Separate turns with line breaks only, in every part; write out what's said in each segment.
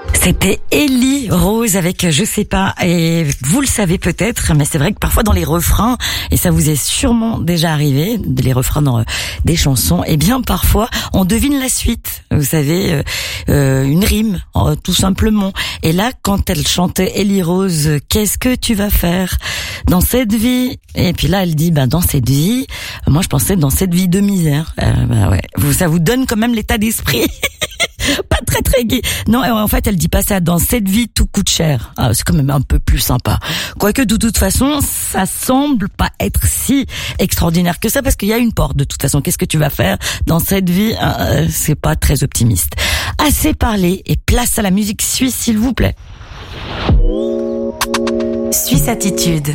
C'était Ellie Rose avec Je sais pas, et vous le savez peut-être, mais c'est vrai que parfois dans les refrains, et ça vous est sûrement déjà arrivé, les refrains dans des chansons, et bien parfois on devine la suite, vous savez, une rime, tout simplement. Et là, quand elle chantait Ellie Rose, qu'est-ce que tu vas faire dans cette vie? Et puis là, elle dit, dans cette vie, moi je pensais dans cette vie de misère. Ouais, ça vous donne quand même l'état d'esprit. Pas très gai. Non, en fait, elle dit pas ça. Dans cette vie, tout coûte cher. C'est quand même un peu plus sympa. Quoique, de toute façon, ça semble pas être si extraordinaire que ça, parce qu'il y a une porte. De toute façon, qu'est-ce que tu vas faire dans cette vie? C'est pas très optimiste. Assez parlé, et place à la musique suisse, s'il vous plaît. Suisse Attitude.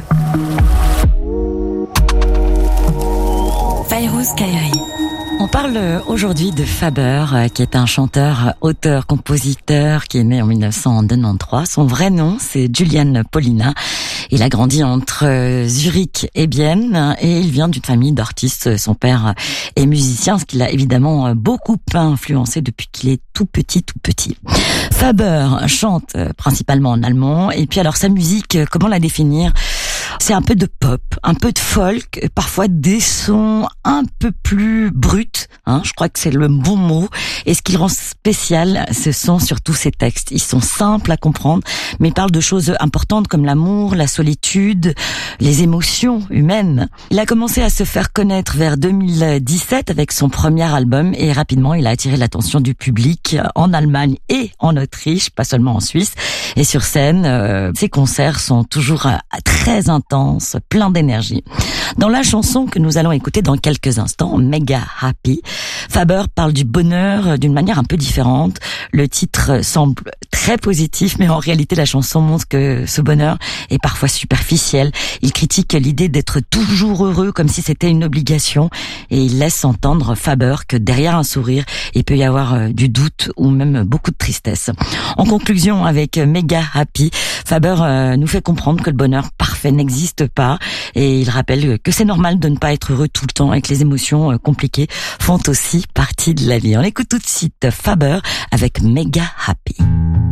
Fayrouz Kairi. On parle aujourd'hui de Faber, qui est un chanteur, auteur, compositeur, qui est né en 1993. Son vrai nom, c'est Julian Paulina. Il a grandi entre Zurich et Bienne, et il vient d'une famille d'artistes. Son père est musicien, ce qui l'a évidemment beaucoup influencé depuis qu'il est tout petit. Faber chante principalement en allemand, et puis alors sa musique, comment la définir? C'est un peu de pop, un peu de folk, parfois des sons un peu plus bruts, je crois que c'est le bon mot. Et ce qui le rend spécial, ce sont surtout ses textes. Ils sont simples à comprendre, mais ils parlent de choses importantes comme l'amour, la solitude, les émotions humaines. Il a commencé à se faire connaître vers 2017 avec son premier album, et rapidement il a attiré l'attention du public en Allemagne et en Autriche, pas seulement en Suisse. Et sur scène, ses concerts sont toujours très intenses, plein d'énergie. Dans la chanson que nous allons écouter dans quelques instants, Mega Happy, Faber parle du bonheur d'une manière un peu différente. Le titre semble très positif, mais en réalité la chanson montre que ce bonheur est parfois superficiel. Il critique l'idée d'être toujours heureux comme si c'était une obligation, et il laisse entendre, Faber, que derrière un sourire, il peut y avoir du doute ou même beaucoup de tristesse. En conclusion, avec Mega Happy, Faber nous fait comprendre que le bonheur parfait n'existe pas, et il rappelle que c'est normal de ne pas être heureux tout le temps et que les émotions compliquées font aussi partie de la vie. On écoute tout de suite Faber avec Mega Happy.